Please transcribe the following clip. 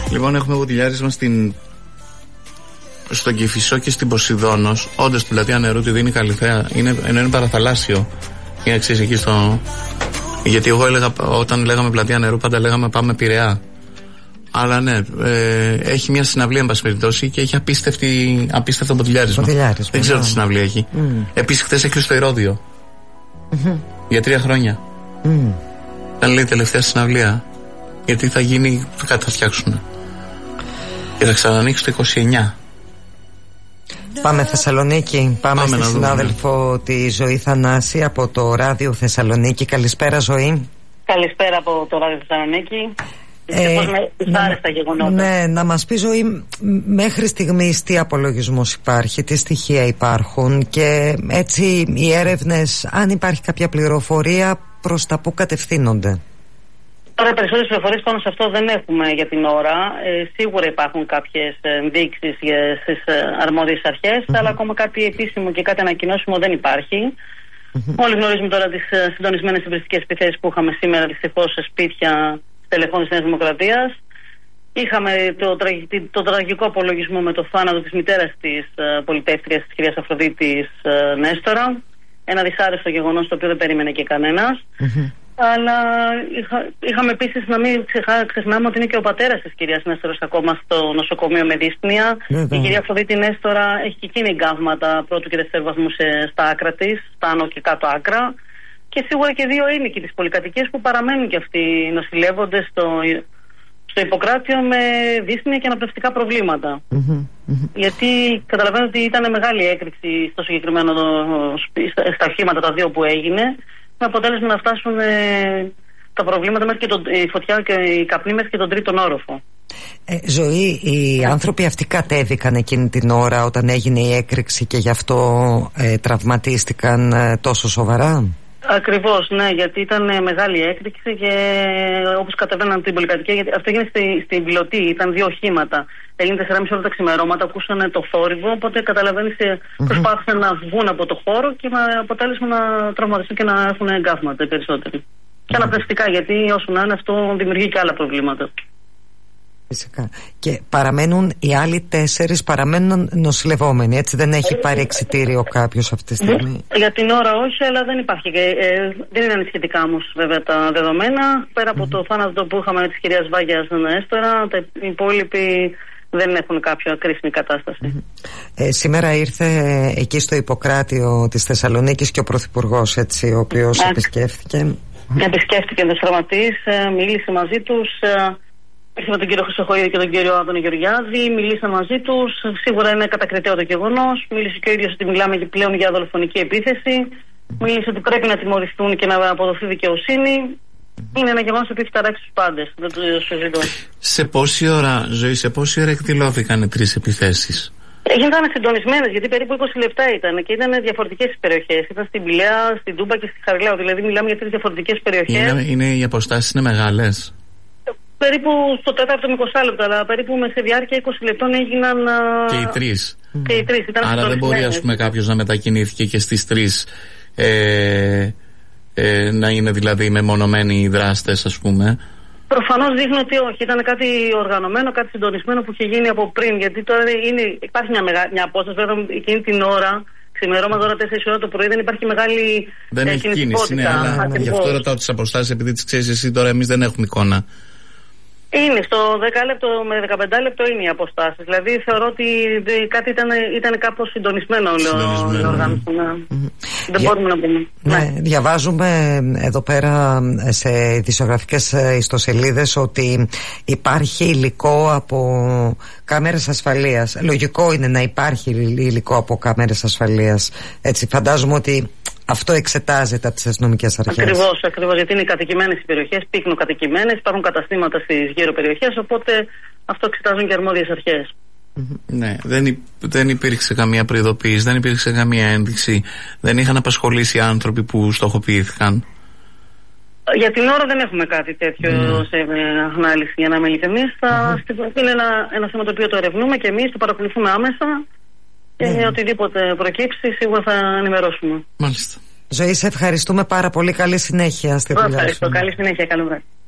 Λοιπόν, έχουμε βοτιλιάρισμα στον Κηφισό και στην Ποσειδώνος. Όντως την πλατεία νερού τη δίνει Καλυθέα, ενώ είναι παραθαλάσσιο. Είναι εξής εκεί στο. Γιατί εγώ έλεγα, όταν λέγαμε πλατεία νερού, πάντα λέγαμε πάμε Πειραιά. Αλλά ναι, έχει μια συναυλία εν πάση περιπτώσει και έχει απίστευτο βοτιλιάρισμα. Δεν ξέρω τι συναυλία έχει. Επίσης, χθες έκλεισε το Ηρώδειο. Για 3 χρόνια. Ήταν, λέει, τελευταία συναυλία. Γιατί θα γίνει, κάτι θα φτιάξουν. Και θα ξανανοίξει το 29. Πάμε Θεσσαλονίκη. Πάμε στη συνάδελφο τη Ζωή Θανάση από το Ράδιο Θεσσαλονίκη. Καλησπέρα, Ζωή. Καλησπέρα από το Ράδιο Θεσσαλονίκη. Δυσάρεστα γεγονότα. Ναι, να μας πει, Ζωή, μέχρι στιγμής τι απολογισμός υπάρχει, τι στοιχεία υπάρχουν και έτσι οι έρευνες, αν υπάρχει κάποια πληροφορία, προς τα που κατευθύνονται. Τώρα περισσότερες πληροφορίες πάνω σε αυτό δεν έχουμε για την ώρα. Σίγουρα υπάρχουν κάποιες ενδείξεις στις αρμόδιες αρχές, αλλά ακόμα κάτι επίσημο και κάτι ανακοινώσιμο δεν υπάρχει. Όλοι γνωρίζουμε τώρα τις συντονισμένες υβριστικές επιθέσεις που είχαμε σήμερα δυστυχώς σε σπίτια στελεχών της Νέας Δημοκρατίας. Είχαμε το τραγικό απολογισμό με το θάνατο της μητέρας της πολιτεύτριας, της κυρίας Αφροδίτης Νέστορα. Ένα δυσάρεστο γεγονός το οποίο δεν περίμενε και κανένας. Αλλά είχαμε επίσης να μην ξεχνάμε ότι είναι και ο πατέρας της κυρίας Νέστορας ακόμα στο νοσοκομείο με δύσπνοια. Η κυρία Αφροδίτη Νέστορα έχει και εκείνη εγκάβματα πρώτου και δευτέρου βαθμού στα άκρα της, στα άνω και κάτω άκρα. Και σίγουρα και 2 ένοικοι της πολυκατοικίας που παραμένουν και αυτοί νοσηλεύονται στο Ιπποκράτιο με δύσπνοια και αναπνευστικά προβλήματα. Γιατί καταλαβαίνω ότι ήταν μεγάλη έκρηξη στο συγκεκριμένο στα οχήματα τα 2 που έγινε, με αποτέλεσμα να φτάσουν τα προβλήματα μέχρι και η φωτιά και η καπνή μέχρι και τον 3ο όροφο. Ζωή, οι άνθρωποι αυτοί κατέβηκαν εκείνη την ώρα όταν έγινε η έκρηξη και γι' αυτό τραυματίστηκαν τόσο σοβαρά? Ακριβώς, ναι, γιατί ήταν μεγάλη έκρηξη και όπως κατεβαίναν την πολυκατοικία, γιατί αυτό έγινε στην πιλωτή, ήταν 2 οχήματα. Έγινε 4,5 ώρα τα ξημερώματα, ακούσανε το θόρυβο, οπότε καταλαβαίνεις, προσπάθησαν να βγουν από το χώρο και με αποτέλεσμα να τραυματιστούν και να έχουν εγκάβματα οι περισσότεροι. Και αναπνευστικά, γιατί όσο να είναι αυτό δημιουργεί και άλλα προβλήματα. Φυσικά. Και παραμένουν οι άλλοι 4, παραμένουν νοσηλευόμενοι, έτσι? Δεν έχει πάρει εξιτήριο κάποιος αυτή τη στιγμή? Για την ώρα όχι, αλλά δεν υπάρχει. Δεν είναι ανησυχητικά όμως βέβαια τα δεδομένα. Πέρα από το θάνατο που είχαμε της κυρίας Βάγιας Νέστορα, οι υπόλοιποι δεν έχουν κάποια κρίσιμη κατάσταση. Σήμερα ήρθε εκεί στο Ιπποκράτιο της Θεσσαλονίκης και ο Πρωθυπουργός, έτσι, ο οποίος επισκέφθηκε τους τραυματίες, μίλησε μαζί τους. Ήρθε με τον κύριο Χρυσοχοίδη και τον κύριο Άδωνη Γεωργιάδη, μιλήσαμε μαζί τους. Σίγουρα είναι κατακριτέο το γεγονός. Μίλησε και ο ίδιος ότι μιλάμε πλέον για δολοφονική επίθεση. Μίλησε ότι πρέπει να τιμωρηθούν και να αποδοθεί δικαιοσύνη. Είναι ένα γεγονός που έχει ταράξει τους πάντες. Δεν το συζητώ. Σε πόση ώρα, Ζωή, εκδηλώθηκαν 3 επιθέσεις? Ήταν συντονισμένες, γιατί περίπου 20 λεπτά ήταν και ήταν διαφορετικές οι περιοχές. Ήταν στην Πηλαία, στην Τούμπα και στη Χαριλάου. Δηλαδή μιλάμε για 3 διαφορετικές περιοχές. Οι αποστάσεις είναι μεγάλες? Περίπου στο 4ο με 20 λεπτά, αλλά περίπου σε διάρκεια 20 λεπτών έγιναν. Και οι 3. Και οι 3 ήταν. Άρα δεν μπορεί, ας πούμε, κάποιος να μετακινήθηκε και στις 3 να είναι δηλαδή μεμονωμένοι οι δράστες, ας πούμε. Προφανώς δείχνει ότι όχι. Ήταν κάτι οργανωμένο, κάτι συντονισμένο που είχε γίνει από πριν. Γιατί τώρα υπάρχει μια απόσταση, βέβαια, εκείνη την ώρα. Ξημερώματα τώρα 4 ώρα το πρωί, δεν υπάρχει μεγάλη. Δεν έχει κίνηση, ναι, αλλά γι' αυτό ρωτάω τις αποστάσεις, επειδή τις ξέρεις εσύ τώρα, εμείς δεν έχουμε εικόνα. Είναι στο 10 λεπτό με 15 λεπτό είναι οι αποστάσεις. Δηλαδή θεωρώ ότι κάτι ήταν κάπως συντονισμένο, Δεν μπορούμε να πούμε. Ναι, διαβάζουμε εδώ πέρα σε ειδησιογραφικές ιστοσελίδες ότι υπάρχει υλικό από κάμερες ασφαλείας. Λογικό είναι να υπάρχει υλικό από κάμερες ασφαλείας. Έτσι, φαντάζομαι ότι αυτό εξετάζεται από τις αστυνομικές αρχές. Ακριβώς, γιατί είναι κατοικημένες οι περιοχές, πύκνο κατοικημένες, υπάρχουν καταστήματα στις γύρω περιοχές, οπότε αυτό εξετάζουν και αρμόδιες αρχές. Ναι, δεν υπήρξε καμία προειδοποίηση, δεν υπήρξε καμία ένδειξη, δεν είχαν απασχολήσει άνθρωποι που στοχοποιήθηκαν. Για την ώρα δεν έχουμε κάτι τέτοιο σε ανάλυση, για να είμαι ειλικρινής. Είναι ένα θέμα το οποίο το ερευνούμε και εμείς το παρακολουθούμε άμεσα. Και οτιδήποτε προκύψει σίγουρα θα ενημερώσουμε. Μάλιστα. Ζωή, σε ευχαριστούμε πάρα πολύ. Καλή συνέχεια στη δουλειά σου. Ευχαριστώ. Καλή συνέχεια. Καλό βράδυ.